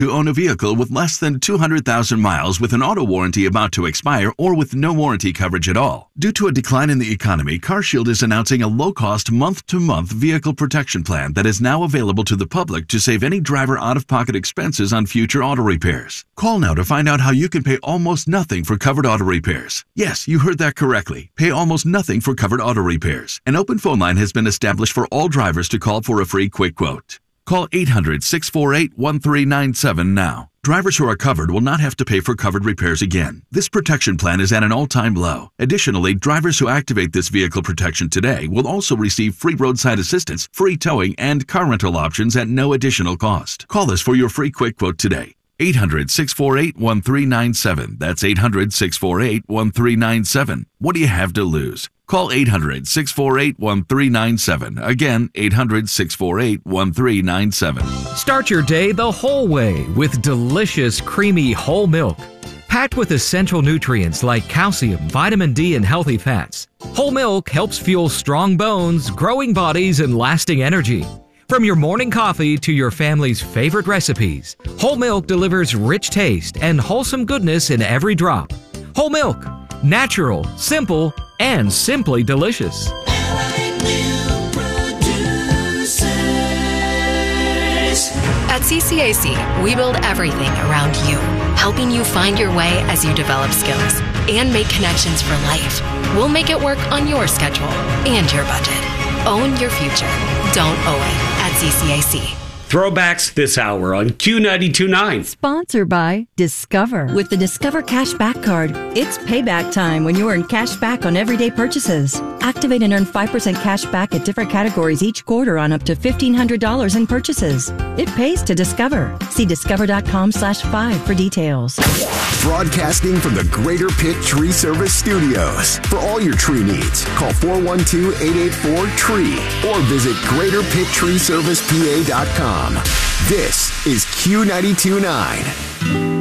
who own a vehicle with less than 200,000 miles with an auto warranty about to expire or with no warranty coverage at all. Due to a decline in the economy, CarShield is announcing a low-cost month-to-month vehicle protection plan that is now available to the public to save any driver out-of-pocket expenses on future auto repairs. Call now to find out how you can pay almost nothing for covered auto repairs. Yes, you heard that correctly. Pay almost nothing for covered auto repairs. An open phone line has been established for all drivers to call for a free quick quote. Call 800-648-1397 now. Drivers who are covered will not have to pay for covered repairs again. This protection plan is at an all-time low. Additionally, drivers who activate this vehicle protection today will also receive free roadside assistance, free towing, and car rental options at no additional cost. Call us for your free quick quote today. 800-648-1397. That's 800-648-1397. What do you have to lose? Call 800-648-1397. Again, 800-648-1397. Start your day the whole way with delicious, creamy whole milk. Packed with essential nutrients like calcium, vitamin D, and healthy fats, whole milk helps fuel strong bones, growing bodies, and lasting energy. From your morning coffee to your family's favorite recipes, whole milk delivers rich taste and wholesome goodness in every drop. Whole milk, natural, simple, and simply delicious. At CCAC, we build everything around you, helping you find your way as you develop skills and make connections for life. We'll make it work on your schedule and your budget. Own your future. Don't owe it at CCAC. Throwbacks this hour on Q92.9. Sponsored by Discover. With the Discover Cashback Card, it's payback time when you earn cash back on everyday purchases. Activate and earn 5% cash back at different categories each quarter on up to $1,500 in purchases. It pays to Discover. See discover.com/5 for details. Broadcasting from the Greater Pitt Tree Service Studios. For all your tree needs, call 412-884-TREE or visit greaterpitttreeservicepa.com. This is Q92.9.